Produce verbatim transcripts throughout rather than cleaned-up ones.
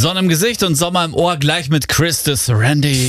Sonne im Gesicht und Sommer im Ohr, gleich mit Chris des Randy.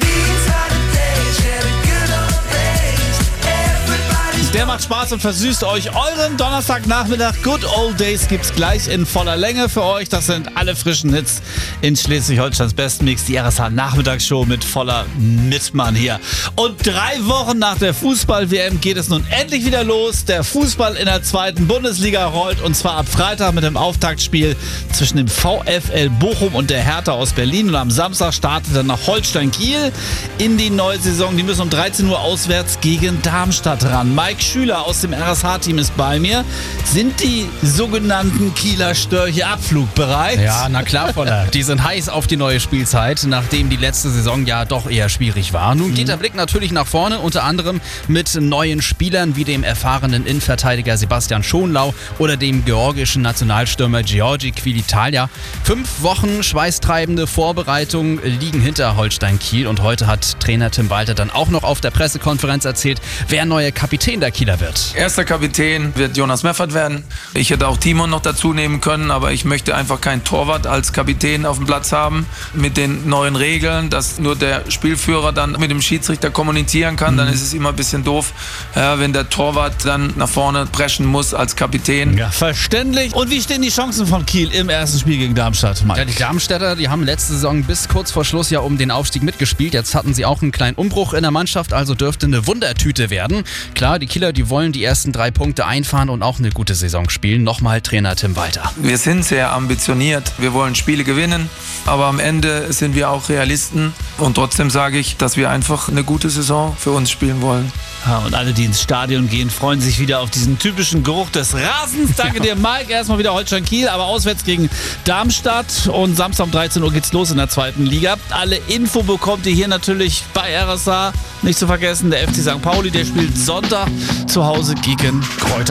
Der macht Spaß und versüßt euch euren Donnerstagnachmittag. Good Old Days gibt's gleich in voller Länge für euch. Das sind alle frischen Hits in Schleswig-Holsteins besten Mix. Die R S H-Nachmittagsshow mit voller Mitmann hier. Und drei Wochen nach der Fußball-W M geht es nun endlich wieder los. Der Fußball in der zweiten Bundesliga rollt, und zwar ab Freitag mit dem Auftaktspiel zwischen dem VfL Bochum und der Hertha aus Berlin. Und am Samstag startet dann nach Holstein Kiel in die neue Saison. Die müssen um dreizehn Uhr auswärts gegen Darmstadt ran. Mike Schüler aus dem R S H-Team ist bei mir. Sind die sogenannten Kieler Störche abflugbereit? Ja, na klar, Voller. Die sind heiß auf die neue Spielzeit, nachdem die letzte Saison ja doch eher schwierig war. Nun geht der Blick natürlich nach vorne, unter anderem mit neuen Spielern wie dem erfahrenen Innenverteidiger Sebastian Schonlau oder dem georgischen Nationalstürmer Georgi Quilitalia. Fünf Wochen schweißtreibende Vorbereitungen liegen hinter Holstein Kiel, und heute hat Trainer Tim Walter dann auch noch auf der Pressekonferenz erzählt, wer neuer Kapitän der Kieler wird. Erster Kapitän wird Jonas Meffert werden. Ich hätte auch Timon noch dazu nehmen können, aber ich möchte einfach keinen Torwart als Kapitän auf dem Platz haben. Mit den neuen Regeln, dass nur der Spielführer dann mit dem Schiedsrichter kommunizieren kann, mhm. dann ist es immer ein bisschen doof, ja, wenn der Torwart dann nach vorne preschen muss als Kapitän. Ja, verständlich. Und wie stehen die Chancen von Kiel im ersten Spiel gegen Darmstadt, Mike? Ja, die Darmstädter, die haben letzte Saison bis kurz vor Schluss ja um den Aufstieg mitgespielt. Jetzt hatten sie auch einen kleinen Umbruch in der Mannschaft, also dürfte eine Wundertüte werden. Klar, die Kieler, die wollen die ersten drei Punkte einfahren und auch eine gute Saison spielen. Nochmal Trainer Tim Walter. Wir sind sehr ambitioniert. Wir wollen Spiele gewinnen, aber am Ende sind wir auch Realisten. Und trotzdem sage ich, dass wir einfach eine gute Saison für uns spielen wollen. Ja, und alle, die ins Stadion gehen, freuen sich wieder auf diesen typischen Geruch des Rasens. Danke ja. dir, Mike. Erstmal wieder Holstein Kiel, aber auswärts gegen Darmstadt. Und Samstag um dreizehn Uhr geht's los in der zweiten Liga. Alle Info bekommt ihr hier natürlich bei R S H. Nicht zu vergessen, der F C Sankt Pauli, der spielt Sonntag zu Hause gegen Kräuter